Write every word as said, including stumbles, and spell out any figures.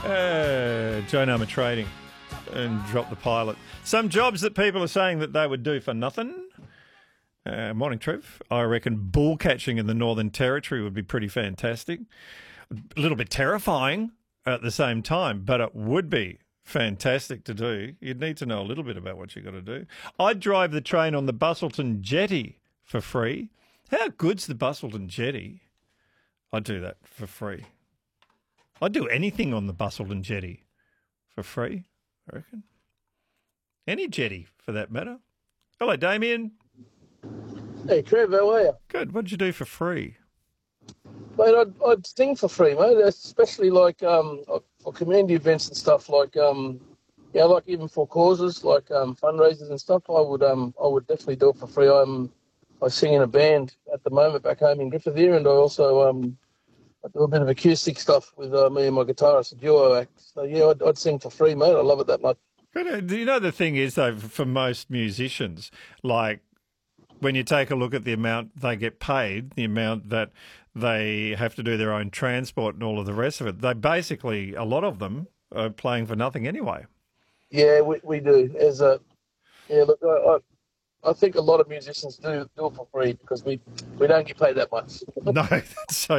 Uh, Joan Armour Trading and drop the pilot. Some jobs that people are saying that they would do for nothing. Uh, morning, Trev. I reckon bull catching in the Northern Territory would be pretty fantastic. A little bit terrifying at the same time, but it would be fantastic to do. You'd need to know a little bit about what you've got to do. I'd drive the train on the Busselton Jetty for free. How good's the Busselton Jetty? I'd do that for free. I'd do anything on the Busselton Jetty for free, I reckon. Any jetty, for that matter. Hello, Damien. Hey, Trev, how are you? Good. What did you do for free? Mate, I'd, I'd sing for free, mate, especially like um, for community events and stuff, like, um, yeah, like even for causes, like um, fundraisers and stuff, I would um, I would definitely do it for free. I'm, I sing in a band at the moment back home in Griffith here, and I also um, I do a bit of acoustic stuff with uh, me and my guitarist, a duo act. So, yeah, I'd, I'd sing for free, mate. I love it that much. But, uh, you know, the thing is, though, for most musicians, like, when you take a look at the amount they get paid, the amount that they have to do their own transport and all of the rest of it, they basically, a lot of them are playing for nothing anyway. Yeah, we we do. As a yeah, look, I, I I think a lot of musicians do do it for free because we we don't get paid that much. No, that's so